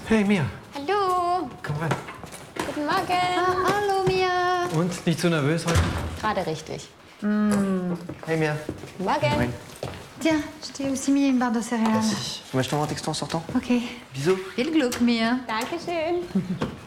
Hey, Mia. Hallo. Komm rein. Guten Morgen. Hallo, Mia. Und, nicht zu nervös heute? Gerade richtig. Hey, Mia. Guten Morgen. Tiens, je t'ai aussi mis une barre de céréales. Merci. Tu m'achètes un texto en sortant? Ok. Bisous. Viel Glück, Mia. Dankeschön.